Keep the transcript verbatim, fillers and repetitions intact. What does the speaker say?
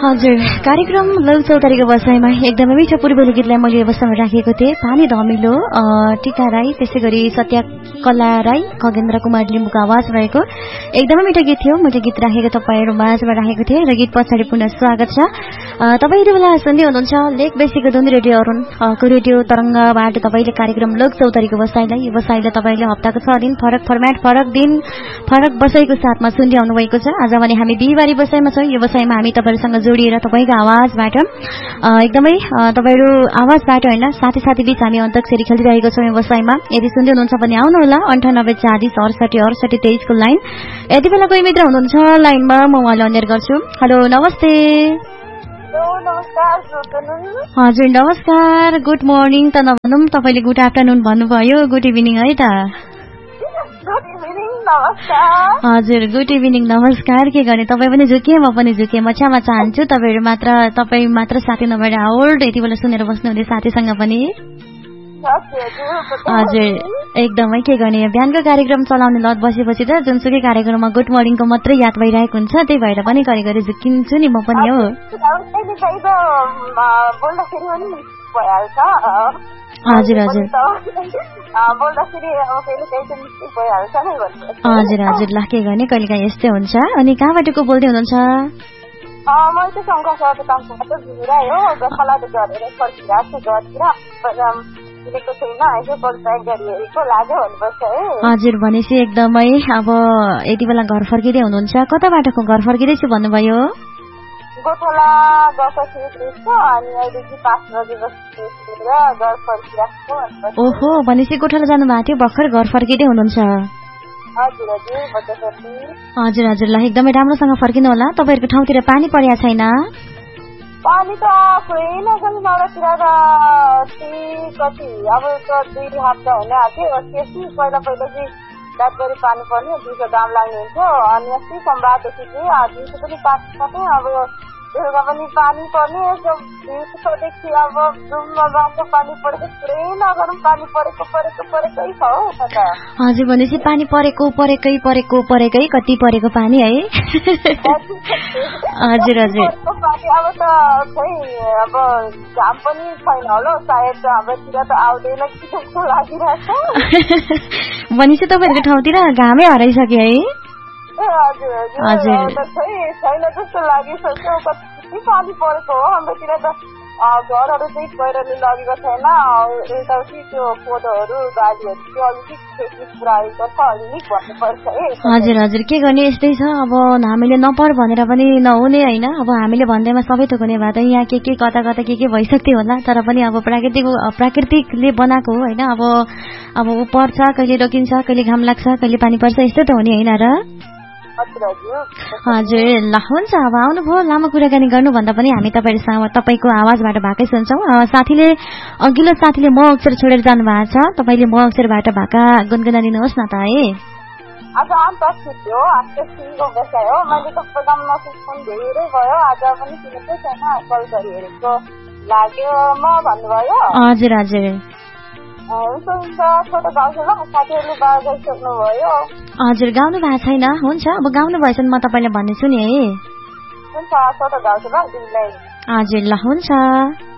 हजुर कार्यक्रम लौ चौतारीको बसाइमा एकदमै मिठो पूर्वेली गीतलाई मैले अवस्थामा राखेको थिएँ। पानी धमिलो टिका राई, त्यसै गरी सत्या कला राई, खगेन्द्र कुमार लिम्बूको आवाज रहेको एकदमै मिठो गीत थियो। मैले गीत राखेको तपाईँहरू माझमा राखेको थिएँ र गीत पछाडि पुनः स्वागत छ। तपाईँ बेला सुन्दै हुनुहुन्छ लेक बेसीको धुन रेडियो अरुणको रेडियो तरङ्गबाट तपाईँले कार्यक्रम लोक चौतारीको बसाइलाई यो बसाइलाई तपाईँले हप्ताको छ दिन फरक फर्मेट फरक दिन फरक बसाइको साथमा सुन्दै आउनु भएको छ। आज भने हामी बिहिबारी बसाइमा छौँ। यो बसाइमा हामी तपाईँहरूसँग जोडिएर तपाईँको आवाजबाट एकदमै तपाईँहरू आवाजबाट होइन साथी साथी बीच हामी अन्तक्षरी खेलिरहेको छौँ यो बसाइमा। यदि सुन्दै हुनुहुन्छ भने आउनुहोला अन्ठानब्बे चालिस अडसठी अडसठी तेइसको लाइन। यति बेला कोही मित्र हुनुहुन्छ लाइनमा, म उहाँलाई अन्यर गर्छु। हेलो नमस्ते। हजुर नमस्कार, गुड मर्निङ त नभनौँ, तपाईँले गुड आफ्टरनुन भन्नुभयो, गुड इभिनिङ है त। हजुर गुड इभिनिङ नमस्कार। के गर्ने, तपाईँ पनि झुके म पनि झुके, म क्षमा चाहन्छु। तपाईँहरू मात्र तपाईँ मात्र साथी नभएर आउट यति बेला सुनेर बस्नुहुँदै साथीसँग पनि। हजुर एकदमै के गर्ने, बिहानको कार्यक्रम चलाउने लत बसेपछि त जुनसुकै कार्यक्रममा गुड मर्निङको मात्रै याद भइरहेको हुन्छ, त्यही भएर पनि घरिघरि झुकिन्छु नि म पनि हो। हजुर हजुर हजुर हजुर ल के गर्ने, कहिलेकाहीँ यस्तै हुन्छ। अनि कहाँबाट को बोल्दै हुनुहुन्छ? हजुर भनेपछि एकदमै अब यति बेला घर फर्किँदै हुनुहुन्छ। कताबाटको घर फर्किँदैछु भन्नुभयो? गोठला गएको थियो अनि अहिले चाहिँ पाँच बजे बसेर घर फर्किरहेको। ओहो भनेपछि गोठला जानु भएको थियो, भर्खर घर फर्किँदै हुनुहुन्छ? हजुर हजुर हजुर हजुर ल एकदमै राम्रोसँग फर्किनु होला। तपाईँहरूको ठाउँतिर पानी परेको छैन? पानी त छैन नौतिर त कति अब दुई हप्ता हुने आएको थियो। त्यसै पहिला पहिला चाहिँ रातभरि पानी पर्ने, दिउँसो घाम लाग्ने हुन्थ्यो। अनि यस्तै सम्वाददेखि चाहिँ दिउँसो पनि पानी पर्ने, अब बेलुका पनि पानी पर्ने। दिउँसोदेखि अब रुममा गएको पानी परेको पुरै नगरौँ, पानी परेको परेको परेकै छ हौ त। हजुर भनेपछि पानी परेको परेकै परेको परेकै कति परेको पानी है? हजुर हजुर पानी अब त खै अब घाम पनि छैन होला सायद, हाम्रोतिर त आउँदैन कि जस्तो लागिरहेछ। भनेपछि तपाईँहरूको ठाउँतिर घामै हराइसक्यो है? हजुर हजुर छैन जस्तो लागिसक्यो। कति पानी परेको हो हाम्रोतिर त, घरहरू चाहिँ पहिरोले लगेको छैन। यताउति त्यो कोदोहरू बालीहरू त्यो अलिकति खेती पुऱ्याएको छ, अलिक भन्नुपर्छ है। हजुर हजुर के गर्ने, यस्तै छ। अब हामीले नपर भनेर पनि नहुने होइन। अब हामीले भन्दैमा सबै थोक हुने भए त यहाँ के के कता कता के के भइसक्थ्यो होला। तर पनि अब प्राकृतिक प्राकृतिकले बनाएको हो होइन। अब अब ऊ पर्छ, कहिले रोकिन्छ, कहिले घाम लाग्छ, कहिले पानी पर्छ, यस्तो त हो नि होइन र? हजुर ल हुन्छ। अब आउनुभयो, लामो कुराकानी गर्नुभन्दा पनि हामी तपाईँहरूसँग तपाईँको आवाजबाट भएकै सुन्छौँ। साथीले अघिल्लो साथीले म अक्षर छोडेर जानु भएको छ, तपाईँले म अक्षरबाट भएका गुनगुनाइदिनुहोस् न त है। आज अन्त छुट्यो, आज सिङ्गो बसाइ हो। मैले त प्रोग्राम नसुन धेरै भयो, आज पनि सुनेकै छैन। कल गरी हेरेको लाग्यो म भन्नुभयो। हजुर हजुर हुन्छ हुन्छ छोटो गाउँछ ल, साथीहरूले बाह्र गरिसक्नु भयो। हजुर गाउनु भएको छैन? हुन्छ अब गाउनु भएछ भने म तपाईँलाई भन्नेछु नि है। हुन्छ छोटो गाउँछ ल तिमीलाई। हजुर ल हुन्छ।